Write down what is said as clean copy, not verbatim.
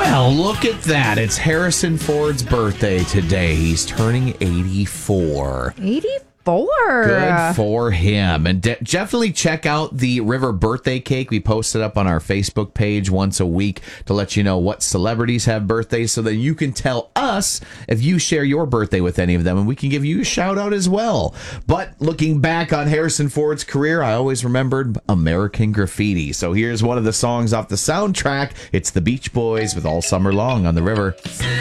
Well, look at that. It's Harrison Ford's birthday today. He's turning 84. 84. Good for him. And definitely check out the River birthday cake. We post it up on our Facebook page once a week to let you know what celebrities have birthdays so that you can tell us if you share your birthday with any of them, and we can give you a shout out as well. But looking back on Harrison Ford's career, I always remembered American Graffiti. So here's one of the songs off the soundtrack. It's the Beach Boys with All Summer Long on the River.